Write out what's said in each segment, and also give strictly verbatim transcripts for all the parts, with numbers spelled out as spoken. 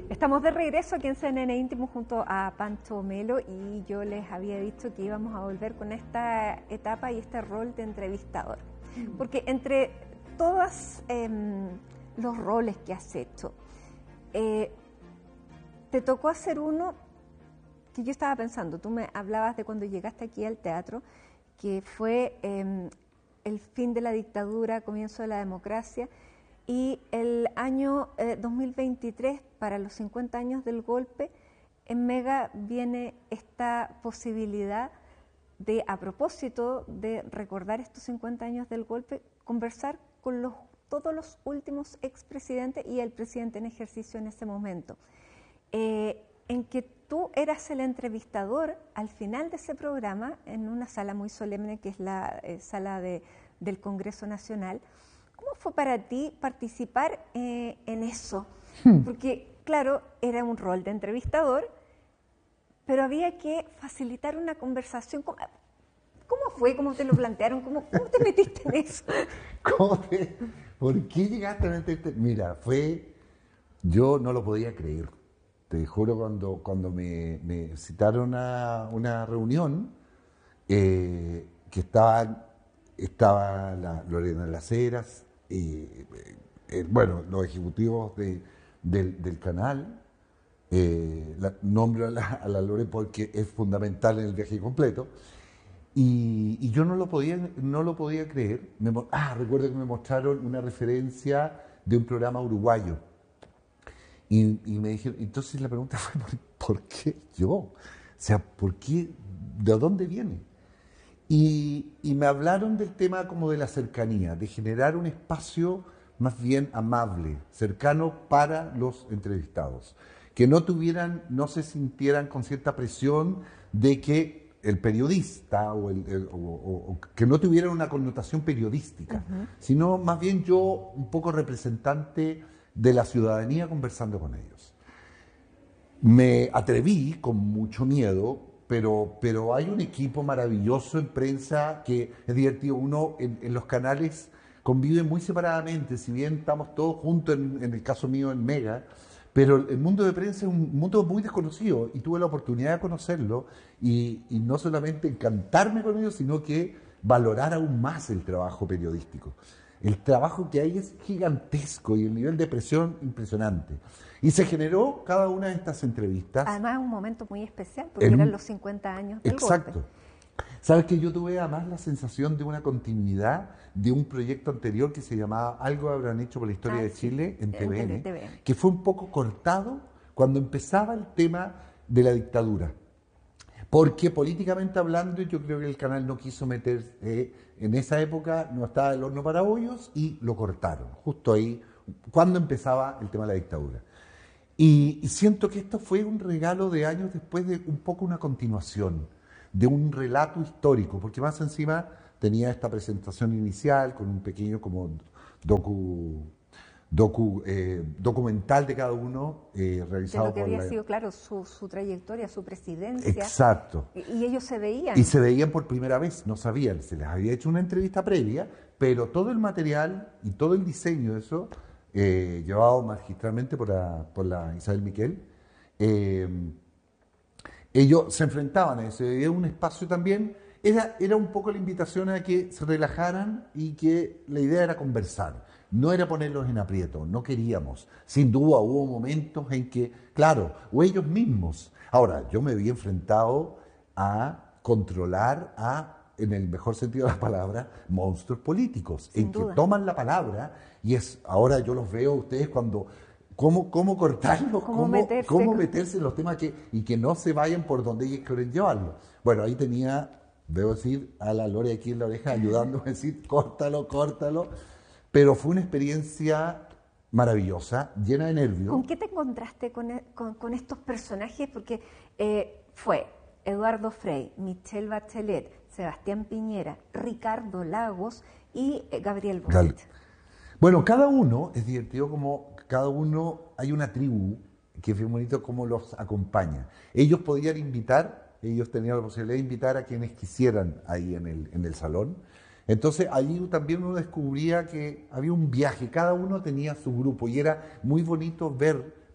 Estamos de regreso aquí en C N N Íntimo junto a Pancho Melo y yo les había dicho que íbamos a volver con esta etapa y este rol de entrevistador. Porque entre todos eh, los roles que has hecho, eh, te tocó hacer uno que yo estaba pensando. Tú me hablabas de cuando llegaste aquí al teatro, que fue eh, el fin de la dictadura, comienzo de la democracia. Y el año eh, dos mil veintitrés, para los cincuenta años del golpe, en Mega viene esta posibilidad de, a propósito de recordar estos cincuenta años del golpe, conversar con los, todos los últimos expresidentes y el presidente en ejercicio en ese momento. Eh, en que tú eras el entrevistador al final de ese programa, en una sala muy solemne que es la eh, sala de, del Congreso Nacional. ¿Cómo fue para ti participar eh, en eso? Hmm. Porque, claro, era un rol de entrevistador, pero había que facilitar una conversación. ¿Cómo, cómo fue? ¿Cómo te lo plantearon? ¿Cómo, cómo te metiste en eso? ¿Cómo te, ¿Por qué llegaste a meterte? Mira, fue... Yo no lo podía creer. Te juro, cuando, cuando me, me citaron a una reunión, eh, que estaban, estaba la Lorena Las Heras, Eh, eh, bueno, los ejecutivos de, del, del canal, eh, la, nombro a la, a la Lore porque es fundamental en el viaje completo, y, y yo no lo podía, no lo podía creer. Me, ah, recuerdo que me mostraron una referencia de un programa uruguayo, y, y me dijeron, entonces la pregunta fue, ¿por, ¿por qué yo? O sea, ¿por qué? ¿De dónde viene? Y, y me hablaron del tema como de la cercanía, de generar un espacio más bien amable, cercano para los entrevistados, que no tuvieran, no se sintieran con cierta presión de que el periodista o, el, el, o, o, o que no tuvieran una connotación periodística, uh-huh. sino más bien yo un poco representante de la ciudadanía conversando con ellos. Me atreví con mucho miedo. Pero, pero hay un equipo maravilloso en prensa que es divertido. Uno en, en los canales convive muy separadamente, si bien estamos todos juntos, en, en el caso mío en Mega, pero el mundo de prensa es un mundo muy desconocido y tuve la oportunidad de conocerlo y, y no solamente encantarme con ellos, sino que valorar aún más el trabajo periodístico. El trabajo que hay es gigantesco y el nivel de presión impresionante. Y se generó cada una de estas entrevistas. Además, un momento muy especial, porque eran un... los cincuenta años del Exacto. golpe. Sabes que yo tuve además la sensación de una continuidad de un proyecto anterior que se llamaba Algo habrán hecho por la historia ah, de Chile sí, en T V N, T V N, que fue un poco cortado cuando empezaba el tema de la dictadura. Porque políticamente hablando, yo creo que el canal no quiso meter, eh, en esa época no estaba el horno para bollos y lo cortaron, justo ahí, cuando empezaba el tema de la dictadura. Y, y siento que esto fue un regalo de años después de un poco una continuación, de un relato histórico, porque más encima tenía esta presentación inicial con un pequeño como docu... Docu, eh, documental de cada uno eh, realizado de lo que por había la... sido, claro, su, su trayectoria, su presidencia. Exacto. Y, y ellos se veían. Y se veían por primera vez, no sabían, se les había hecho una entrevista previa, pero todo el material y todo el diseño de eso, eh, llevado magistralmente por la, por la Isabel Miquel, eh, ellos se enfrentaban a eso, era un espacio también, era, era un poco la invitación a que se relajaran y que la idea era conversar. No era ponerlos en aprieto, no queríamos. Sin duda hubo momentos en que, claro, o ellos mismos. Ahora, yo me vi enfrentado a controlar a, en el mejor sentido de la palabra, monstruos políticos, Sin en duda. que toman la palabra y es, ahora yo los veo a ustedes cuando, cómo, cómo cortarlos, cómo, cómo, meterse, cómo meterse en los temas que, y que no se vayan por donde ellos quieren llevarlo. Bueno, ahí tenía, debo decir, a la Lore aquí en la oreja ayudándome a decir, córtalo, córtalo. Pero fue una experiencia maravillosa, llena de nervios. ¿Con qué te encontraste con, con, con estos personajes? Porque eh, fue Eduardo Frei, Michelle Bachelet, Sebastián Piñera, Ricardo Lagos y eh, Gabriel Boric. Bueno, cada uno es divertido, como cada uno, hay una tribu que es bien bonito cómo los acompaña. Ellos podían invitar, ellos tenían la posibilidad de invitar a quienes quisieran ahí en el, en el salón. Entonces allí también uno descubría que había un viaje, cada uno tenía su grupo y era muy bonito ver,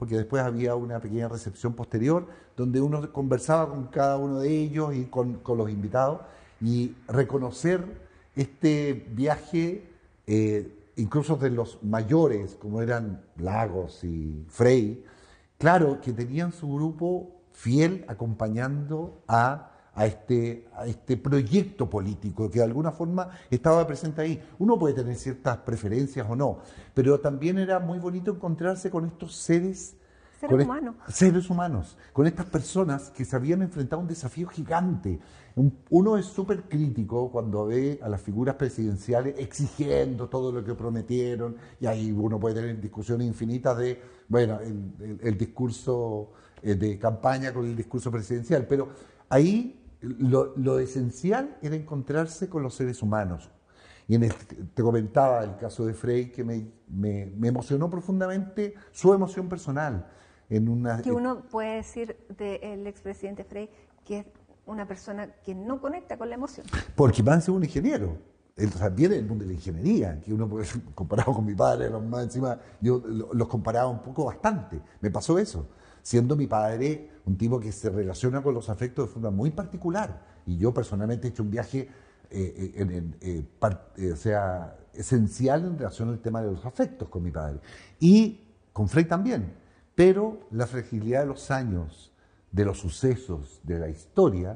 porque después había una pequeña recepción posterior, donde uno conversaba con cada uno de ellos y con, con los invitados, y reconocer este viaje, eh, incluso de los mayores, como eran Lagos y Frei, claro, que tenían su grupo fiel acompañando a a este, a este proyecto político que de alguna forma estaba presente ahí. Uno puede tener ciertas preferencias o no, pero también era muy bonito encontrarse con estos seres, Seres con humanos. est- seres humanos, con estas personas que se habían enfrentado a un desafío gigante. Un- Uno es súper crítico cuando ve a las figuras presidenciales exigiendo todo lo que prometieron, y ahí uno puede tener discusiones infinitas de, bueno, el, el- el discurso eh, de campaña con el discurso presidencial, pero ahí lo, lo esencial era encontrarse con los seres humanos. Y en este- te comentaba el caso de Frei, que me, me- me emocionó profundamente su emoción personal. En una, Que uno puede decir del expresidente Frei que es una persona que no conecta con la emoción. Porque más es un ingeniero. Él, o sea, viene del mundo de la ingeniería, que uno puede, comparado con mi padre, los más encima, yo lo- los comparaba un poco bastante. Me pasó eso. Siendo mi padre un tipo que se relaciona con los afectos de forma muy particular. Y yo personalmente he hecho un viaje eh, en- en, eh, par- eh, o sea, esencial en relación al tema de los afectos con mi padre. Y con Frei también. Pero la fragilidad de los años, de los sucesos, de la historia,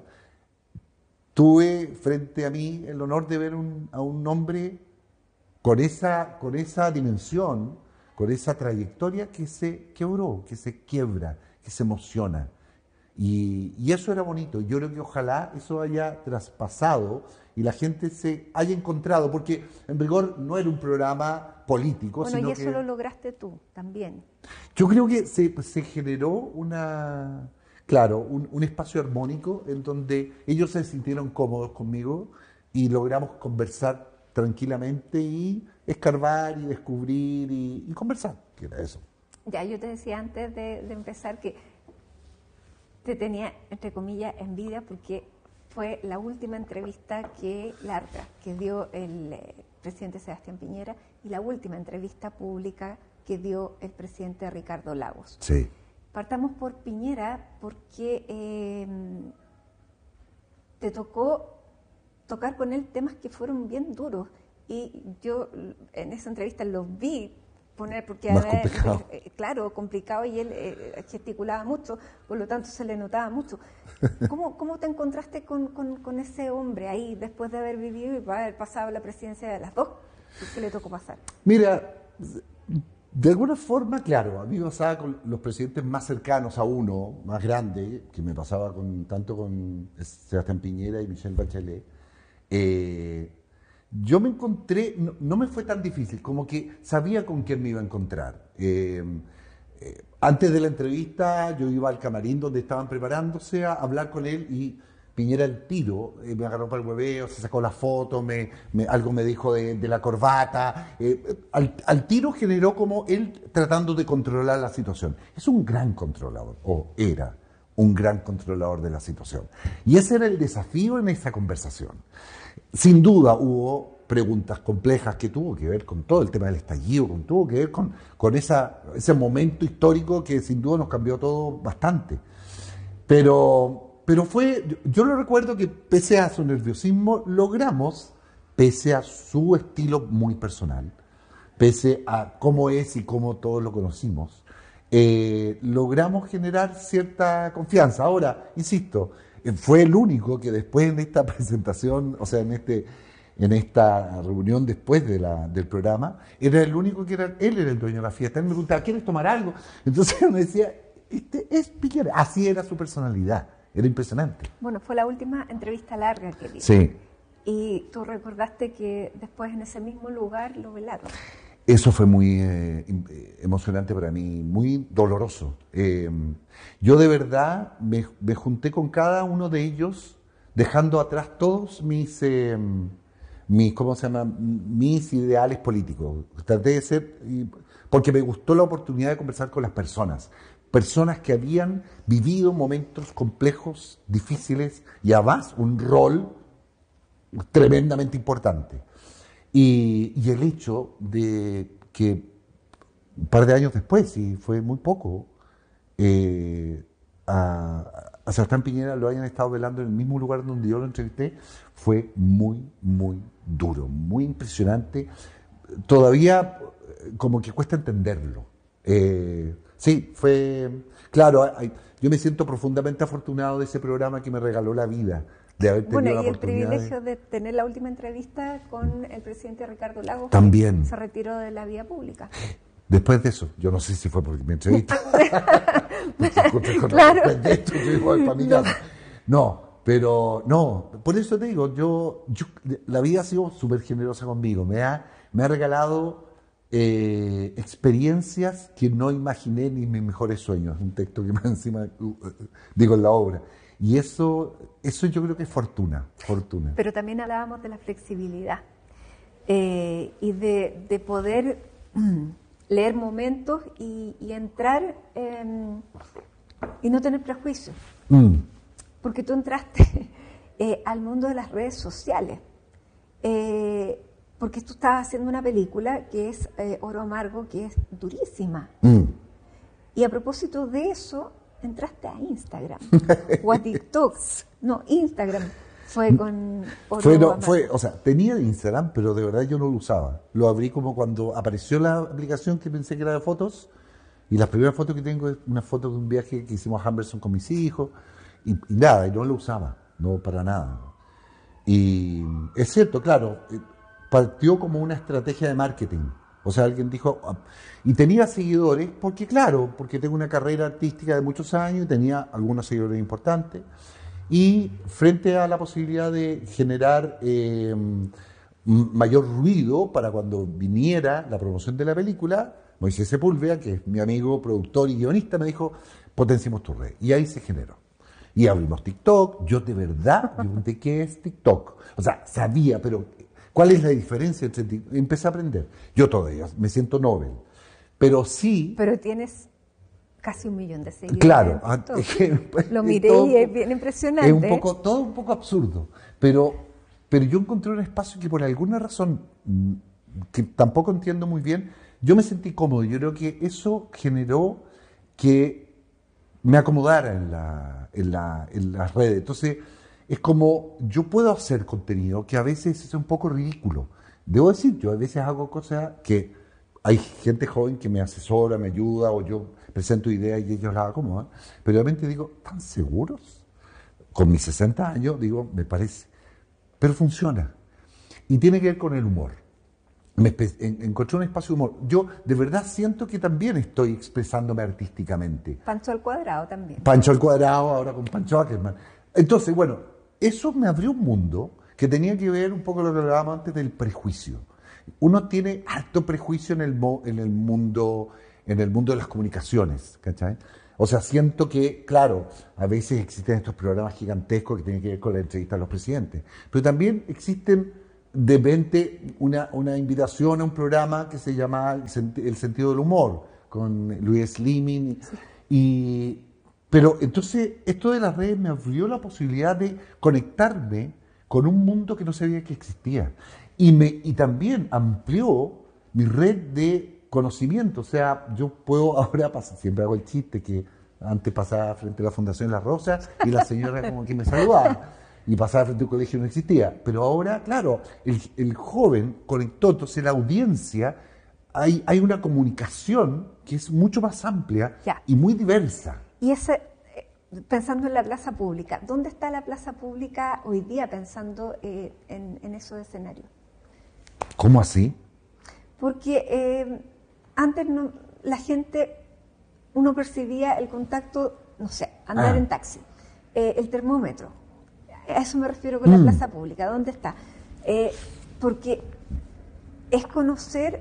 tuve frente a mí el honor de ver un- a un hombre con esa, con esa dimensión, con esa trayectoria que se quebró, que se quiebra, que se emociona. Y, y eso era bonito. Yo creo que ojalá eso haya traspasado y la gente se haya encontrado, porque en rigor no era un programa político, Bueno, sino y eso que lo lograste tú también. yo creo que se, se generó una, claro, un, un espacio armónico en donde ellos se sintieron cómodos conmigo y logramos conversar tranquilamente y escarbar y descubrir y, y conversar, que era eso. Ya, yo te decía antes de, de empezar que te tenía, entre comillas, envidia porque fue la última entrevista que larga que dio el eh, presidente Sebastián Piñera y la última entrevista pública que dio el presidente Ricardo Lagos. Sí. Partamos por Piñera porque eh, te tocó tocar con él temas que fueron bien duros y yo en esa entrevista los vi poner porque Más además, complicado. eh, claro, complicado y él eh, gesticulaba mucho, por lo tanto se le notaba mucho. ¿Cómo, cómo te encontraste con, con, con ese hombre ahí después de haber vivido y haber pasado la presidencia de las dos que le tocó pasar? Mira, de alguna forma, claro, a mí me pasaba con los presidentes más cercanos a uno, más grande, que me pasaba con, tanto con Sebastián Piñera y Michelle Bachelet. Eh, yo me encontré, no, no me fue tan difícil, como que sabía con quién me iba a encontrar. Eh, eh, antes de la entrevista yo iba al camarín donde estaban preparándose a hablar con él y Piñera el tiro, eh, me agarró para el hueveo, se sacó la foto, me, me- algo me dijo de, de la corbata. eh, al, al tiro generó como él tratando de controlar la situación. Es un gran controlador, o era un gran controlador de la situación. Y ese era el desafío en esa conversación. Sin duda hubo preguntas complejas que tuvo que ver con todo el tema del estallido, con, tuvo que ver con, con esa, ese momento histórico que sin duda nos cambió todo bastante. Pero, pero fue, yo, yo lo recuerdo que pese a su nerviosismo, logramos, pese a su estilo muy personal, pese a cómo es y cómo todos lo conocimos, eh, logramos generar cierta confianza. Ahora, insisto, eh, fue el único que después en esta presentación, o sea, en este en esta reunión después de la, del programa, era el único que era, él era el dueño de la fiesta. Él me preguntaba, ¿quieres tomar algo? Entonces me decía, este es Piñera. Así era su personalidad, era impresionante. Bueno, fue la última entrevista larga que dio. Sí. Y tú recordaste que después en ese mismo lugar lo velaron. Eso fue muy eh, em- eh, emocionante para mí, muy doloroso. Eh, yo de verdad me, me junté con cada uno de ellos, dejando atrás todos mis, eh, mis, ¿cómo se llama? Mis ideales políticos. Traté de ser, y- porque me gustó la oportunidad de conversar con las personas, personas que habían vivido momentos complejos, difíciles y además un rol tremendamente importante. Y, y el hecho de que un par de años después, y fue muy poco, eh, a, a Sebastián Piñera lo hayan estado velando en el mismo lugar donde yo lo entrevisté, fue muy, muy duro, muy impresionante. Todavía como que cuesta entenderlo. Eh, sí, fue... Claro, hay, yo me siento profundamente afortunado de ese programa que me regaló la vida, de haber tenido bueno, la y el oportunidad privilegio de... de tener la última entrevista con el presidente Ricardo Lagos, También. que se retiró de la vía pública. Después de eso, yo no sé si fue porque me entrevista. Claro. Después de esto, yo digo, para mi casa. No, pero no, por eso te digo, yo, yo la vida ha sido súper generosa conmigo. Me ha, me ha regalado eh, experiencias que no imaginé ni en mis mejores sueños. Un texto que más encima uh, uh, digo en la obra. Y eso, eso yo creo que es fortuna, fortuna. Pero también hablábamos de la flexibilidad eh, y de, de poder leer momentos y, y entrar eh, y no tener prejuicios. Mm. Porque tú entraste eh, al mundo de las redes sociales. Eh, porque tú estabas haciendo una película que es eh, Oro Amargo, que es durísima. Mm. Y a propósito de eso, entraste a Instagram o a TikTok. No, Instagram fue con Oro Fue, no, Amargo. fue, o sea, tenía Instagram, pero de verdad yo no lo usaba. Lo abrí como cuando apareció la aplicación que pensé que era de fotos. Y las primeras fotos que tengo es una foto de un viaje que hicimos a Humberson con mis hijos. Y, y nada, y no lo usaba, no para nada. Y es cierto, claro, partió como una estrategia de marketing. O sea, alguien dijo, y tenía seguidores, porque claro, porque tengo una carrera artística de muchos años y tenía algunos seguidores importantes. Y frente a la posibilidad de generar eh, mayor ruido para cuando viniera la promoción de la película, Moisés Sepúlveda, que es mi amigo, productor y guionista, me dijo, potenciemos tu red. Y ahí se generó. Y abrimos TikTok. Yo de verdad, yo pregunté qué es TikTok. O sea, sabía, pero ¿cuál es la diferencia entre TikTok? Empecé a aprender. Yo todavía me siento Nobel. Pero sí... Pero tienes casi un millón de seguidores. Claro. en TikTok. Es que, Lo miré todo, y es bien impresionante. Es un poco, todo un poco absurdo. Pero, pero yo encontré un espacio que por alguna razón, que tampoco entiendo muy bien, yo me sentí cómodo. Yo creo que eso generó que me acomodara en, la, en, la, en las redes. Entonces, es como yo puedo hacer contenido que a veces es un poco ridículo. Debo decir, yo a veces hago cosas que hay gente joven que me asesora, me ayuda, o yo presento ideas y ellos las acomodan. Pero realmente digo, ¿están seguros? Con mis sesenta años, digo, me parece. Pero funciona. Y tiene que ver con el humor. Me en, encontré un espacio de humor. Yo de verdad siento que también estoy expresándome artísticamente. Pancho al Cuadrado también. Pancho al Cuadrado, ahora con Pancho Ackerman. Entonces, bueno, eso me abrió un mundo que tenía que ver un poco lo que hablábamos antes del prejuicio. Uno tiene alto prejuicio en el, mo, en el mundo en el mundo de las comunicaciones, ¿cachai? O sea, siento que, claro, a veces existen estos programas gigantescos que tienen que ver con la entrevista a los presidentes, pero también existen de repente una, una invitación a un programa que se llama El, Sent el Sentido del Humor, con Luis Slimming. Sí. Y, pero entonces esto de las redes me abrió la posibilidad de conectarme con un mundo que no sabía que existía. Y, me, y también amplió mi red de conocimiento. O sea, yo puedo ahora pasar, siempre hago el chiste que antes pasaba frente a la Fundación Las Rosas y la señora como que me saludaba. Y pasaba frente a un colegio y no existía. Pero ahora, claro, el, el joven conectó, entonces la audiencia, hay, hay una comunicación que es mucho más amplia ya. Y muy diversa. Y ese, pensando en la plaza pública, ¿dónde está la plaza pública hoy día pensando eh, en, en esos escenarios? ¿Cómo así? Porque eh, antes no, la gente, uno percibía el contacto, no sé, andar ah. en taxi, eh, el termómetro. A eso me refiero con la mm. plaza pública. ¿Dónde está? Eh, porque es conocer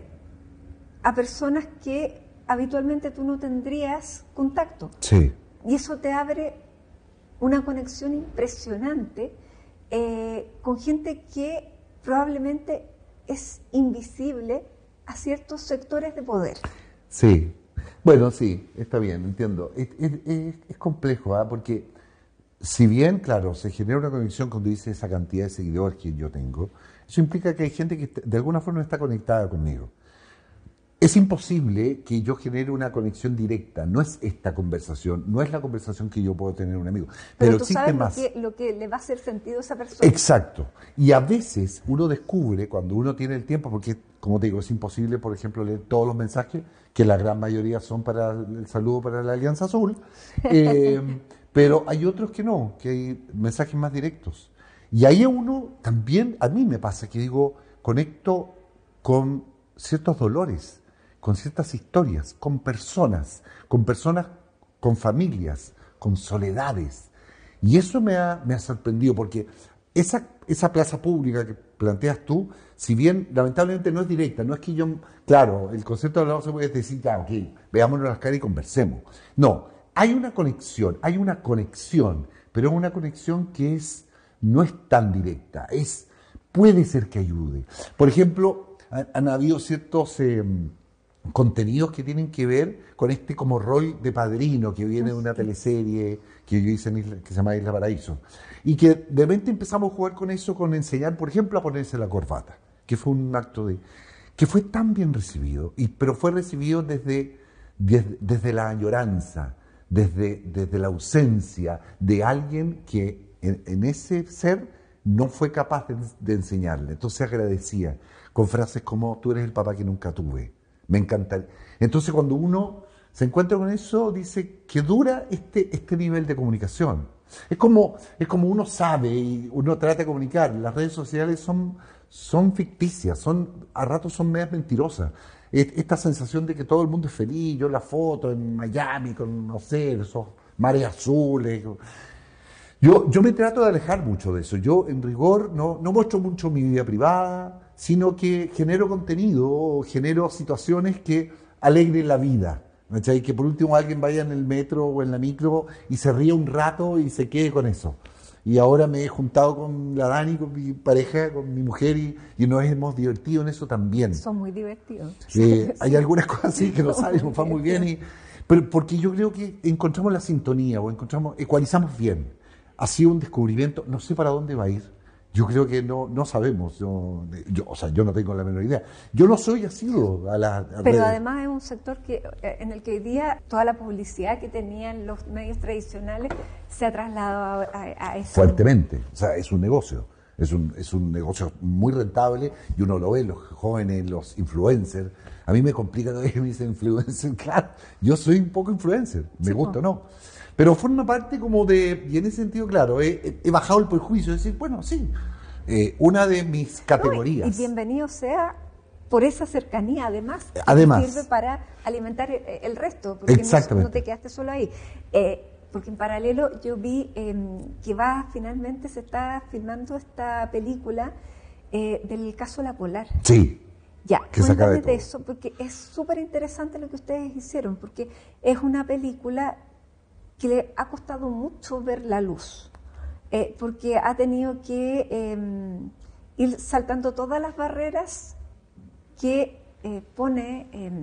a personas que habitualmente tú no tendrías contacto. Sí. Y eso te abre una conexión impresionante eh, con gente que probablemente es invisible a ciertos sectores de poder. Sí. Bueno, sí, está bien, entiendo. Es, es, es, es complejo, ¿eh? Porque si bien, claro, se genera una conexión cuando dice esa cantidad de seguidores que yo tengo, eso implica que hay gente que de alguna forma está conectada conmigo. es imposible que yo genere una conexión directa. No es esta conversación, no es la conversación que yo puedo tener con un amigo. Pero, Pero tú existe sabes más. Lo, que, lo que le va a hacer sentido a esa persona. Exacto. Y a veces uno descubre, cuando uno tiene el tiempo, porque, como te digo, es imposible, por ejemplo, leer todos los mensajes, que la gran mayoría son para el saludo para la Alianza Azul, eh, pero hay otros que no, que hay mensajes más directos. Y ahí uno también, a mí me pasa que digo, conecto con ciertos dolores, con ciertas historias, con personas, con personas, con familias, con soledades. Y eso me ha, me ha sorprendido, porque esa, esa plaza pública que planteas tú, si bien lamentablemente no es directa, no es que yo, claro, el concepto de la se puede decir, ya, ok, veámonos las caras y conversemos. No, hay una conexión, hay una conexión, pero es una conexión que es, no es tan directa, es, puede ser que ayude. Por ejemplo, han, han habido ciertos eh, contenidos que tienen que ver con este como rol de padrino que viene de una teleserie que yo hice en Isla, que se llama Isla Paraíso. Y que de repente empezamos a jugar con eso, con enseñar, por ejemplo, a ponerse la corbata, que fue un acto de... que fue tan bien recibido, y, pero fue recibido desde, desde, desde la añoranza, desde, desde la ausencia de alguien que en, en ese ser no fue capaz de, de enseñarle. Entonces agradecía con frases como, tú eres el papá que nunca tuve. Me encanta. Entonces cuando uno se encuentra con eso, dice que dura este, este nivel de comunicación. Es como, es como uno sabe y uno trata de comunicar. Las redes sociales son, son ficticias, son, a ratos son medias mentirosas. Esta sensación de que todo el mundo es feliz, yo la foto en Miami con, no sé, esos mares azules. Yo, yo me trato de alejar mucho de eso. Yo, en rigor, no, no muestro mucho mi vida privada, sino que genero contenido, genero situaciones que alegren la vida. ¿Cachai? Que por último alguien vaya en el metro o en la micro y se ría un rato y se quede con eso. Y ahora me he juntado con la Dani, con mi pareja, con mi mujer, y, y nos hemos divertido en eso también. Son muy divertidos. Eh, hay algunas cosas así que no saben, nos va muy bien. Y, pero porque yo creo que encontramos la sintonía o encontramos, ecualizamos bien. Ha sido un descubrimiento, no sé para dónde va a ir. Yo creo que no, no sabemos, yo, yo, o sea, yo no tengo la menor idea. Yo no soy asiduo a la a Pero redes. además es un sector que en el que hoy día toda la publicidad que tenían los medios tradicionales se ha trasladado a, a, a eso. Fuertemente, o sea, es un negocio. Es un, es un negocio muy rentable y uno lo ve, los jóvenes, los influencers. A mí me complica todavía que me dicen influencer. Claro, yo soy un poco influencer, me Sí, gusta o po. no. Pero forma parte como de, y en ese sentido, claro, he, he bajado el prejuicio, de decir, bueno, sí, eh, una de mis categorías. No, y, y bienvenido sea por esa cercanía, además, que Además. sirve para alimentar el, el resto, porque no, Exactamente. no te quedaste solo ahí. Eh, porque en paralelo yo vi eh, que va, finalmente se está filmando esta película eh, del caso La Polar. Sí. Ya, Que se acabe cuéntame de todo. eso, porque es súper interesante lo que ustedes hicieron, porque es una película que le ha costado mucho ver la luz, eh, porque ha tenido que eh, ir saltando todas las barreras que eh, pone... Eh,